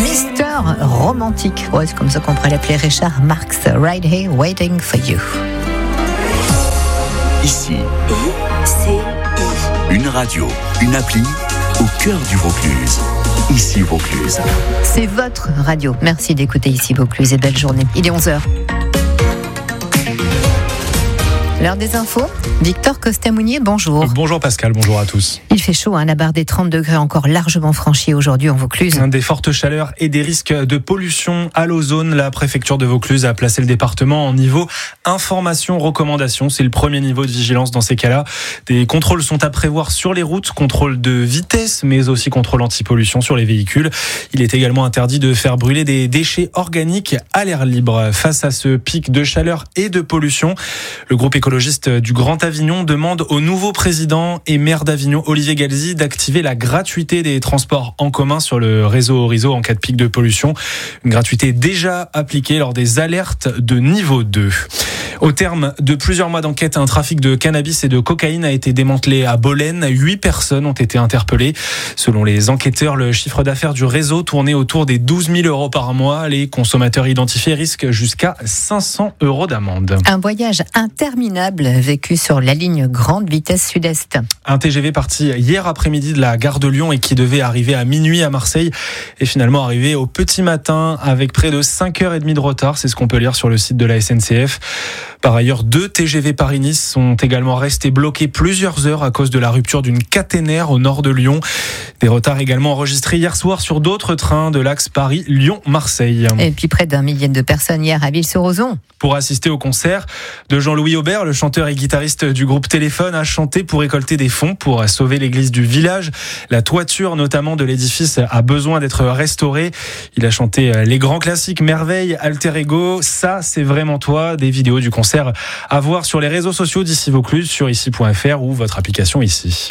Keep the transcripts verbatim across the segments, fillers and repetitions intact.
Mister Romantique. Ouais, c'est comme ça qu'on pourrait l'appeler. Richard Marx, Right Here, Waiting for You. Ici, I C I. une radio, une appli au cœur du Vaucluse. Ici Vaucluse. C'est votre radio. Merci d'écouter Ici Vaucluse et belle journée. Il est onze heures. L'heure des infos, Victor Costamounier, bonjour. Bonjour Pascal, bonjour à tous. Il fait chaud, hein, la barre des trente degrés encore largement franchie aujourd'hui en Vaucluse. Des fortes chaleurs et des risques de pollution à l'ozone. La préfecture de Vaucluse a placé le département en niveau information recommandation. C'est le premier niveau de vigilance dans ces cas-là. Des contrôles sont à prévoir sur les routes, contrôle de vitesse, mais aussi contrôle anti-pollution sur les véhicules. Il est également interdit de faire brûler des déchets organiques à l'air libre. Face à ce pic de chaleur et de pollution, le groupe écologiste du Grand Avignon demande au nouveau président et maire d'Avignon, Olivier Galzi, d'activer la gratuité des transports en commun sur le réseau Orizo en cas de pic de pollution. Une gratuité déjà appliquée lors des alertes de niveau deux. Au terme de plusieurs mois d'enquête, un trafic de cannabis et de cocaïne a été démantelé à Bolène. Huit personnes ont été interpellées. Selon les enquêteurs, le chiffre d'affaires du réseau tournait autour des douze mille euros par mois. Les consommateurs identifiés risquent jusqu'à cinq cents euros d'amende. Un voyage interminable vécu sur la ligne grande vitesse sud-est. Un T G V parti hier après-midi de la gare de Lyon et qui devait arriver à minuit à Marseille est finalement arrivé au petit matin avec près de cinq heures trente de retard. C'est ce qu'on peut lire sur le site de la S N C F. Par ailleurs, deux T G V Paris-Nice sont également restés bloqués plusieurs heures à cause de la rupture d'une caténaire au nord de Lyon. Des retards également enregistrés hier soir sur d'autres trains de l'axe Paris-Lyon-Marseille. Et puis près d'un millier de personnes hier à Ville-sur-Ozon. Pour assister au concert de Jean-Louis Aubert, le chanteur et guitariste du groupe Téléphone a chanté pour récolter des fonds pour sauver l'église du village. La toiture notamment de l'édifice a besoin d'être restaurée. Il a chanté les grands classiques Merveille, Alter Ego, Ça c'est vraiment toi. Des vidéos du concert à voir sur les réseaux sociaux d'Ici Vaucluse, sur ici point f r ou votre application Ici.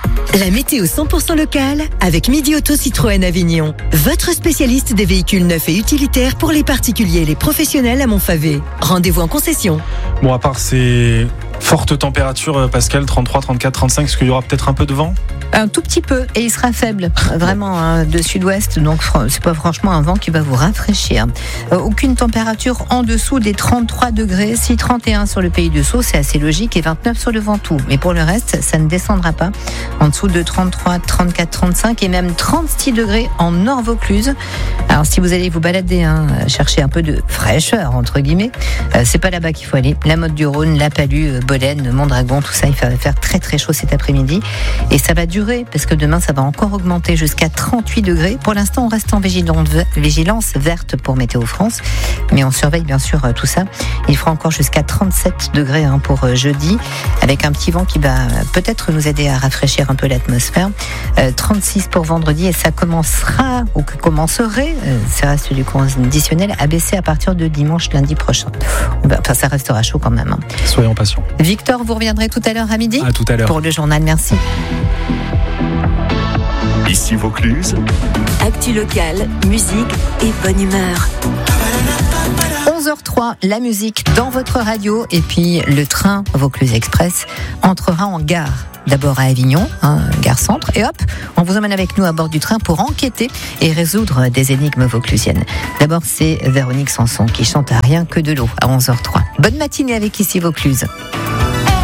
La météo cent pour cent locale avec Midi Auto Citroën Avignon. Votre spécialiste des véhicules neufs et utilitaires pour les particuliers et les professionnels à Montfavet. Rendez-vous en concession. Bon, à part ces fortes températures, Pascal, trente-trois, trente-quatre, trente-cinq, est-ce qu'il y aura peut-être un peu de vent ? Un tout petit peu, et il sera faible, vraiment hein, de sud-ouest, donc c'est pas franchement un vent qui va vous rafraîchir. Euh, aucune température en dessous des trente-trois degrés, si trente et un sur le Pays de Sceaux, c'est assez logique, et vingt-neuf sur le Ventoux. Mais pour le reste, ça ne descendra pas en dessous de trente-trois, trente-quatre, trente-cinq et même trente-six degrés en Nord-Vaucluse. Alors si vous allez vous balader, hein, chercher un peu de fraîcheur, entre guillemets, euh, c'est pas là-bas qu'il faut aller. La Motte du Rhône, La Palue, Bolène, Mondragon, tout ça, il va faire très très chaud cet après-midi, et ça va durer parce que demain ça va encore augmenter jusqu'à trente-huit degrés. Pour l'instant on reste en vigilance verte pour Météo France, mais on surveille bien sûr tout ça. Il fera encore jusqu'à trente-sept degrés hein, pour jeudi, avec un petit vent qui va peut-être nous aider à rafraîchir un peu l'atmosphère. euh, trente-six pour vendredi, et ça commencera ou que commencerait, euh, ça reste du conditionnel, à baisser à partir de dimanche, lundi prochain. Enfin ça restera chaud quand même hein. Soyons patients. Victor, vous reviendrez tout à l'heure à midi À tout à l'heure. pour le journal, merci. Ici Vaucluse. Actu locale, musique et bonne humeur. onze heures trois, la musique dans votre radio, et puis le train Vaucluse Express entrera en gare. D'abord à Avignon, hein, gare centre, et hop, on vous emmène avec nous à bord du train pour enquêter et résoudre des énigmes vauclusiennes. D'abord, c'est Véronique Sanson qui chante à Rien que de l'eau à onze heures trois. Bonne matinée avec Ici Vaucluse.